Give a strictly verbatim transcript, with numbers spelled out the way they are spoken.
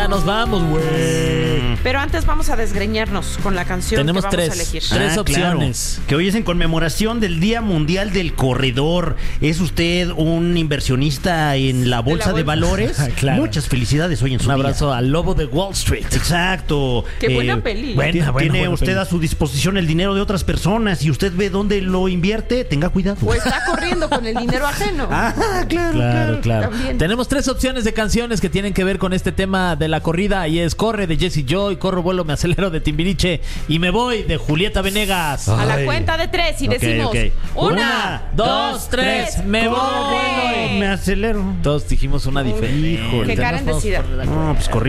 Ya nos vamos, güey. Pero antes vamos a desgreñarnos con la canción Tenemos que vamos tres, a elegir. tres Ah, opciones. claro. Que hoy es en conmemoración del Día Mundial del Corredor. ¿Es usted un inversionista en la bolsa de, bolsa. valores? Claro. Muchas felicidades hoy en su Un día. abrazo al lobo de Wall Street. Exacto. Qué buena peli. buena, Tiene buena, buena usted peli. a su disposición el dinero de otras personas y usted ve dónde lo invierte, tenga cuidado. O está corriendo con el dinero ajeno. Ah, claro, Claro, claro. También. Tenemos tres opciones de canciones que tienen que ver con este tema de la corrida y es Corre de Jessie Joy, Corro, Vuelo, Me Acelero de Timbiriche y Me Voy de Julieta Venegas. A la Ay. cuenta de tres y Ok, decimos ok. una, dos, tres, me voy, corre. Me acelero. Todos dijimos una diferente. Híjole. Qué Karen Nos vamos decida. por la No, pues corrí.